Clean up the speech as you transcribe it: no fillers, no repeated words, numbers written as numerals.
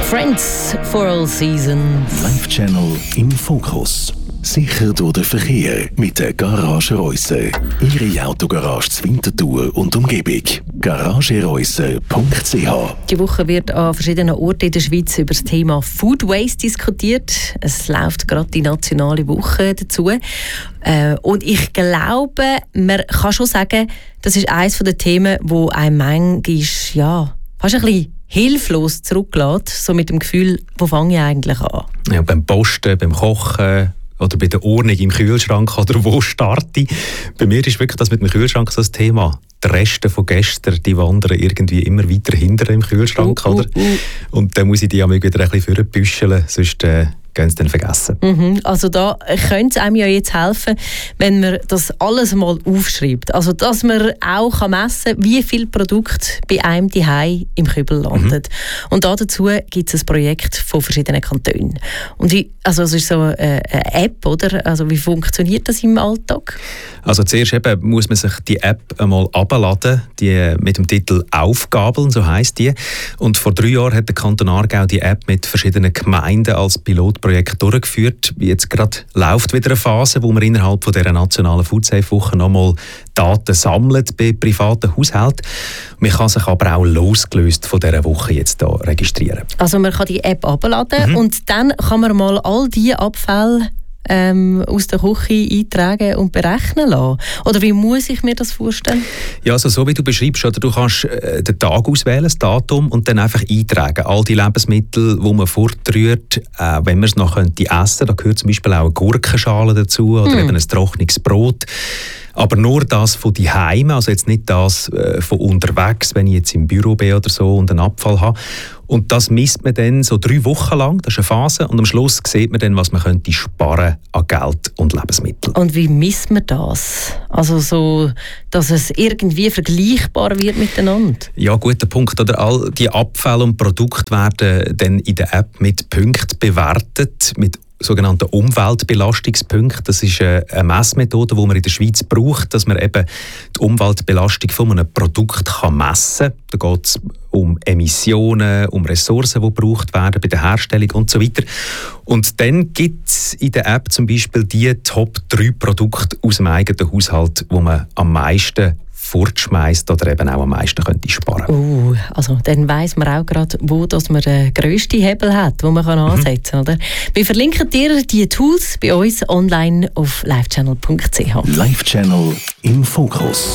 Friends for all seasons. Live Channel im Fokus. Sicher durch den Verkehr mit der Garage Reusser. Ihre Autogarage zur Winterthur und Umgebung. garagereusser.ch. Die Woche wird an verschiedenen Orten in der Schweiz über das Thema Food Waste diskutiert. Es läuft gerade die nationale Woche dazu. Und ich glaube, man kann schon sagen, das ist eines der Themen, wo einem manchmal fast ein bisschen hilflos zurücklässt, so mit dem Gefühl, wo fange ich eigentlich an? Ja, beim Posten, beim Kochen oder bei der Ordnung im Kühlschrank oder wo starte ich? Bei mir ist wirklich das mit dem Kühlschrank so das Thema. Die Reste von gestern, die wandern irgendwie immer weiter hinter im Kühlschrank. Oder? Und dann muss ich die wieder ein bisschen vorbüscheln, sonst gehen sie dann vergessen. Also da könnte es einem ja jetzt helfen, wenn man das alles mal aufschreibt. Also dass man auch messen kann, wie viel Produkt bei einem daheim im Kübel landet. Und dazu gibt es ein Projekt von verschiedenen Kantonen. Und es ist so eine App, oder? Also wie funktioniert das im Alltag? Also zuerst muss man sich die App einmal abladen, die mit dem Titel «Aufgabeln», so heisst die. Und vor 3 Jahren hat der Kanton Aargau die App mit verschiedenen Gemeinden als Pilotprojekt durchgeführt. Jetzt gerade läuft wieder eine Phase, wo man innerhalb von dieser nationalen Foodsafe-Woche nochmal Daten sammelt bei privaten Haushalten. Man kann sich aber auch losgelöst von dieser Woche jetzt hier registrieren. Also man kann die App abladen und dann kann man mal all die Abfälle aus der Küche eintragen und berechnen lassen? Oder wie muss ich mir das vorstellen? Ja, also so wie du beschreibst, oder du kannst den Tag auswählen, das Datum, und dann einfach eintragen. All die Lebensmittel, die man fortrührt, wenn man es noch essen könnte. Da gehört zum Beispiel auch eine Gurkenschale dazu oder eben ein trockenes Brot. Aber nur das von daheim, also jetzt nicht das von unterwegs, wenn ich jetzt im Büro bin oder so und einen Abfall habe. Und das misst man dann so 3 Wochen lang, das ist eine Phase, und am Schluss sieht man dann, was man könnte sparen an Geld und Lebensmitteln. Und wie misst man das? Also so, dass es irgendwie vergleichbar wird miteinander? Ja, guter Punkt. Oder all die Abfälle und Produkte werden dann in der App mit Punkten bewertet, mit sogenannten Umweltbelastungspunkten. Das ist eine Messmethode, die man in der Schweiz braucht, dass man eben die Umweltbelastung von einem Produkt messen kann. Da geht es um Emissionen, um Ressourcen, die gebraucht werden bei der Herstellung und so weiter. Und dann gibt es in der App zum Beispiel die Top 3 Produkte aus dem eigenen Haushalt, die man am meisten fortschmeißt oder eben auch am meisten könnte sparen. Also dann weiss man auch gerade, wo dass man den grössten Hebel hat, den man ansetzen kann. Oder? Wir verlinken dir die Tools bei uns online auf livechannel.ch. Live Channel im Fokus.